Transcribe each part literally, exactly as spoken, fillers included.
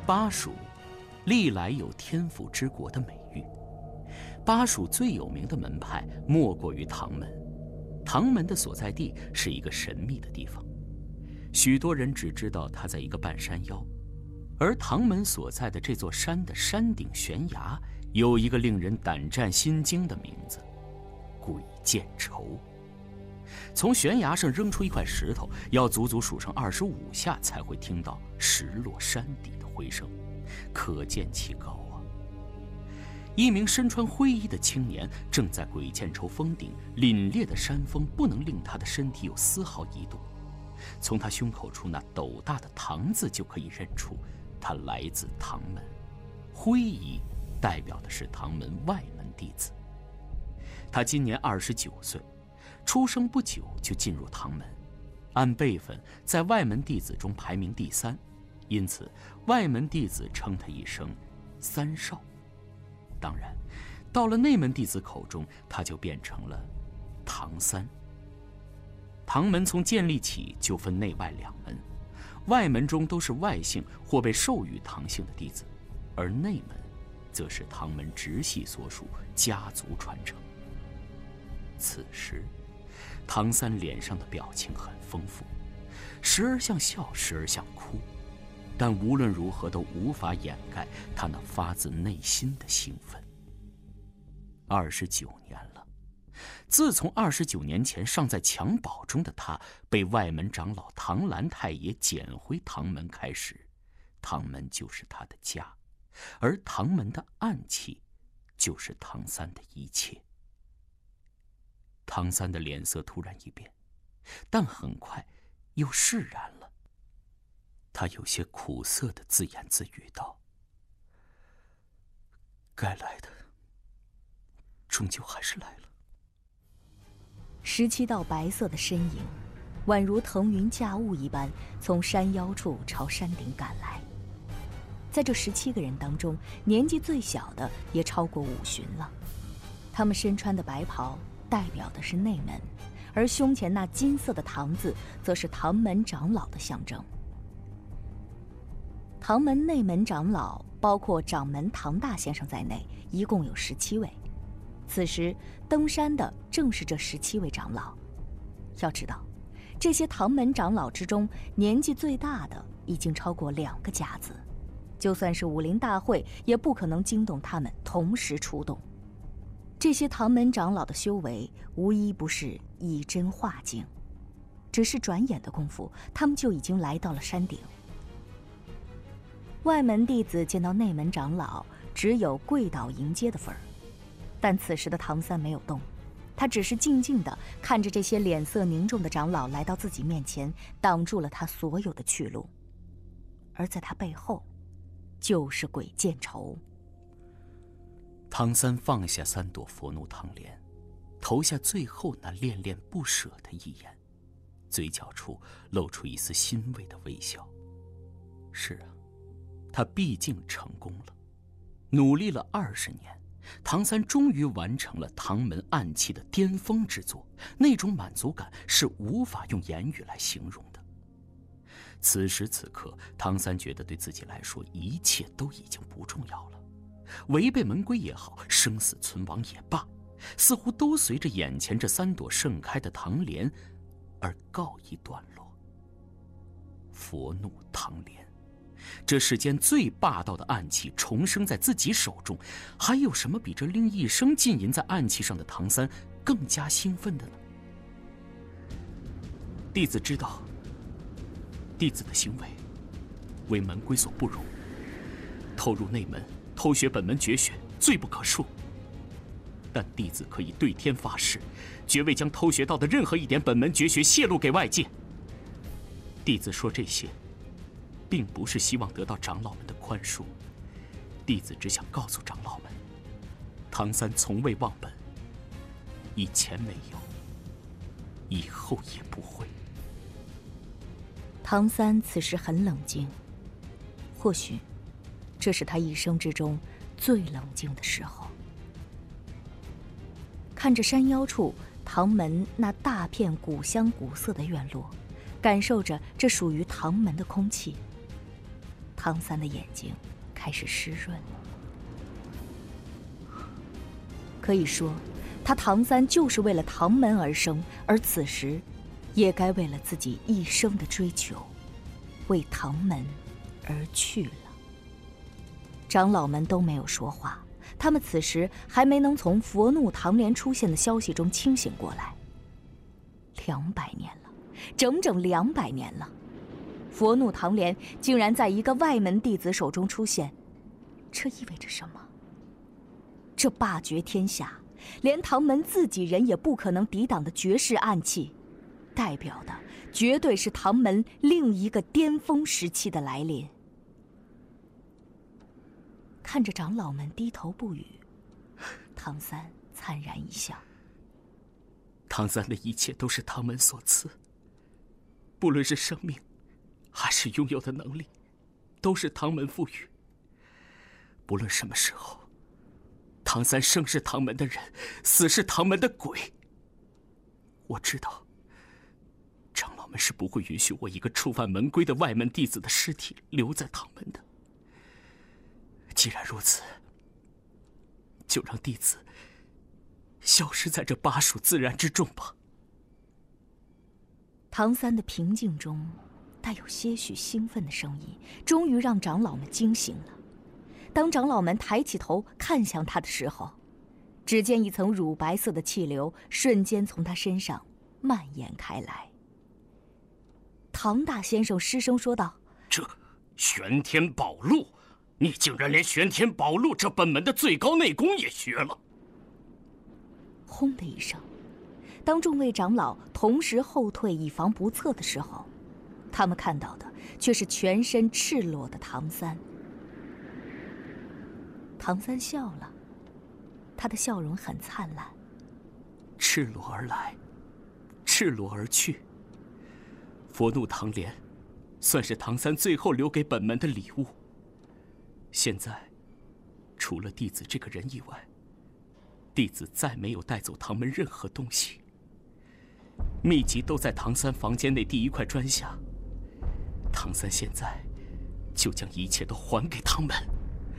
巴蜀历来有天府之国的美誉，巴蜀最有名的门派莫过于唐门。唐门的所在地是一个神秘的地方，许多人只知道它在一个半山腰，而唐门所在的这座山的山顶悬崖有一个令人胆战心惊的名字——鬼见愁。从悬崖上扔出一块石头，要足足数上二十五下才会听到石落山底的回声，可见其高啊！一名身穿灰衣的青年正在鬼见愁峰顶，凛冽的山风不能令他的身体有丝毫移动。从他胸口处那斗大的唐字就可以认出，他来自唐门。灰衣代表的是唐门外门弟子。他今年二十九岁。出生不久就进入唐门，按辈分在外门弟子中排名第三，因此外门弟子称他一声三少。当然，到了内门弟子口中，他就变成了唐三。唐门从建立起就分内外两门，外门中都是外姓或被授予唐姓的弟子，而内门则是唐门直系所属，家族传承。此时唐三脸上的表情很丰富，时而像笑，时而像哭，但无论如何都无法掩盖他那发自内心的兴奋。二十九年了，自从二十九年前尚在襁褓中的他被外门长老唐兰太爷捡回唐门开始，唐门就是他的家，而唐门的暗器就是唐三的一切。唐三的脸色突然一变，但很快又释然了。他有些苦涩地自言自语道：“该来的，终究还是来了。” 十七道白色的身影，宛如腾云驾雾一般，从山腰处朝山顶赶来。在这十七个人当中，年纪最小的也超过五旬了。他们身穿的白袍代表的是内门，而胸前那金色的唐字则是唐门长老的象征。唐门内门长老包括掌门唐大先生在内，一共有十七位。此时登山的正是这十七位长老。要知道，这些唐门长老之中，年纪最大的已经超过两个甲子，就算是武林大会，也不可能惊动他们同时出动。这些唐门长老的修为无一不是以真化境，只是转眼的功夫，他们就已经来到了山顶。外门弟子见到内门长老，只有跪倒迎接的份儿，但此时的唐三没有动，他只是静静地看着这些脸色凝重的长老来到自己面前，挡住了他所有的去路。而在他背后，就是鬼见愁。 唐三放下三朵佛怒唐莲，投下最后那恋恋不舍的一眼，嘴角处露出一丝欣慰的微笑。是啊，他毕竟成功了，努力了二十年，唐三终于完成了唐门暗器的巅峰之作，那种满足感是无法用言语来形容的。此时此刻，唐三觉得对自己来说，一切都已经不重要了。违背门规也好，生死存亡也罢，似乎都随着眼前这三朵盛开的唐莲而告一段落。佛怒唐莲，这世间最霸道的暗器重生在自己手中，还有什么比这令一生浸淫在暗器上的唐三更加兴奋的呢？弟子知道，弟子的行为为门规所不容，偷入内门偷学本门绝学，罪不可恕。但弟子可以对天发誓，绝未将偷学到的任何一点本门绝学泄露给外界。弟子说这些，并不是希望得到长老们的宽恕，弟子只想告诉长老们，唐三从未忘本，以前没有，以后也不会。 唐三此时很冷静，或许这是他一生之中最冷静的时候。看着山腰处唐门那大片古香古色的院落，感受着这属于唐门的空气， 唐三的眼睛开始湿润了。可以说，他唐三就是为了唐门而生，而此时，也该为了自己一生的追求，为唐门而去了。长老们都没有说话，他们此时还没能从佛怒唐莲出现的消息中清醒过来。两百年了，整整两百年了，佛怒唐莲竟然在一个外门弟子手中出现，这意味着什么？这霸绝天下，连唐门自己人也不可能抵挡的绝世暗器，代表的绝对是唐门另一个巅峰时期的来临。看着长老们低头不语，唐三灿然一笑。 唐三的一切都是唐门所赐，不论是生命，还是拥有的能力，都是唐门赋予。不论什么时候，唐三生是唐门的人，死是唐门的鬼。我知道，长老们是不会允许我一个触犯门规的外门弟子的尸体留在唐门的。既然如此，就让弟子消失在这巴蜀自然之中吧。 唐三的平静中带有些许兴奋的声音，终于让长老们惊醒了。当长老们抬起头看向他的时候，只见一层乳白色的气流瞬间从他身上蔓延开来。唐大先生失声说道：“ 这玄天宝录，你竟然连玄天宝录这本门的最高内功也学了！” 轰的一声，当众位长老同时后退以防不测的时候，他们看到的却是全身赤裸的唐三。唐三笑了，他的笑容很灿烂。 赤裸而来，赤裸而去。佛怒唐莲，算是唐三最后留给本门的礼物。现在，除了弟子这个人以外，弟子再没有带走唐门任何东西。秘籍都在唐三房间内第一块砖下。唐三现在就将一切都还给唐门。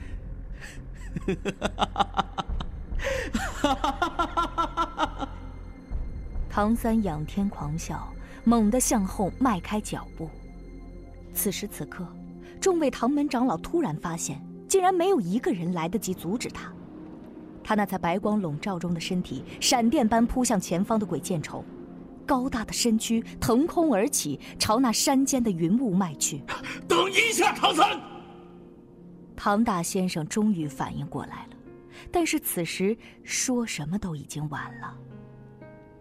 唐三仰天狂笑，猛地向后迈开脚步。此时此刻，众位唐门长老突然发现，竟然没有一个人来得及阻止他。他那在白光笼罩中的身体，闪电般扑向前方的鬼剑愁，高大的身躯腾空而起，朝那山间的云雾迈去。 等一下，唐三！ 唐大先生终于反应过来了，但是此时说什么都已经晚了。